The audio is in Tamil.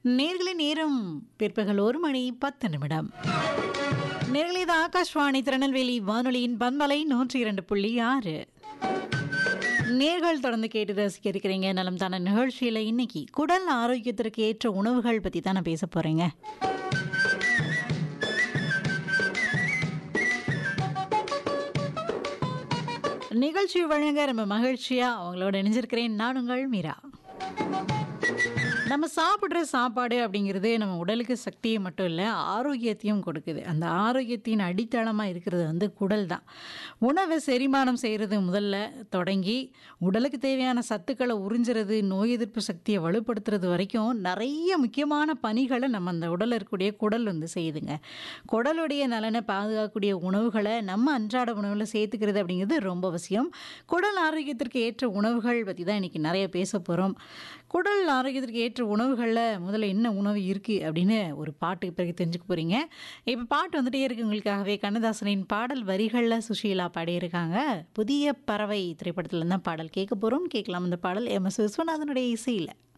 நேர்களை நேரம் பிற்பகல் 1:10. நேர்களை இது ஆகாஷ்வாணி திருநெல்வேலி வானொலியின் பண்பலை 102.6. நேர்கள் தொடர்ந்து கேட்டு ரசிக்க இருக்கிறீங்க நலம் தான நிகழ்ச்சியில் இன்னைக்கு குடல் ஆரோக்கியத்திற்கு ஏற்ற உணவுகள் பற்றி தான் நான் பேச போகிறேங்க. நிகழ்ச்சி வழங்க ரொம்ப மகிழ்ச்சியாக அவங்களோட இணைஞ்சிருக்கிறேன். நான் உங்கள் மீரா. நம்ம சாப்பிட்ற சாப்பாடு அப்படிங்கிறது நம்ம உடலுக்கு சக்தியை மட்டும் இல்லை, ஆரோக்கியத்தையும் கொடுக்குது. அந்த ஆரோக்கியத்தின் அடித்தளமாக இருக்கிறது குடல் தான். உணவை செரிமானம் செய்கிறது முதல்ல தொடங்கி உடலுக்கு தேவையான சத்துக்களை உறிஞ்சுறது, நோய் எதிர்ப்பு சக்தியை வலுப்படுத்துறது வரைக்கும் நிறைய முக்கியமான பணிகளை நம்ம அந்த உடலில் இருக்கக்கூடிய குடல் செய்யுதுங்க. குடலுடைய நலனை பாதுகாக்கக்கூடிய உணவுகளை நம்ம அன்றாட உணவில் சேர்த்துக்கிறது அப்படிங்கிறது ரொம்ப அவசியம். குடல் ஆரோக்கியத்திற்கு ஏற்ற உணவுகள் பற்றி தான் இன்றைக்கி நிறைய பேச போகிறோம். குடல் ஆரோக்கியத்திற்கு ஏற்ற உணவுகளில் முதல்ல என்ன உணவு இருக்குது அப்படின்னு ஒரு பாட்டுக்கு பிறகு தெரிஞ்சுக்க போகிறீங்க. இப்போ பாட்டு வந்துட்டே இருக்கு உங்களுக்காகவே. கண்ணதாசனின் பாடல் வரிகளில் சுஷீலா பாடியிருக்காங்க. புதிய பறவை திரைப்படத்தில் தான் பாடல் கேட்க போகிறோம். கேட்கலாம். அந்த பாடல் MS விஸ்வநாதனுடைய இசையில்.